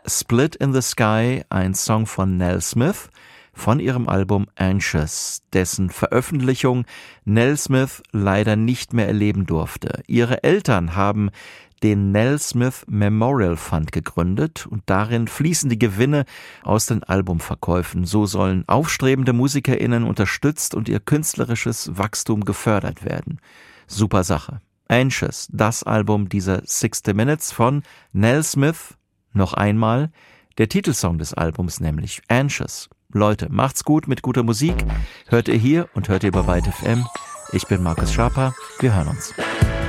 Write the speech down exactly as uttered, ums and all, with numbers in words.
Split in the Sky, ein Song von Nell Smith von ihrem Album Anxious, dessen Veröffentlichung Nell Smith leider nicht mehr erleben durfte. Ihre Eltern haben den Nell Smith Memorial Fund gegründet und darin fließen die Gewinne aus den Albumverkäufen. So sollen aufstrebende MusikerInnen unterstützt und ihr künstlerisches Wachstum gefördert werden. Super Sache. Anxious, das Album dieser sixty Minutes von Nell Smith. Noch einmal der Titelsong des Albums, nämlich Anxious. Leute, macht's gut mit guter Musik. Hört ihr hier und hört ihr bei Byte F M. Ich bin Markus Schaper. Wir hören uns.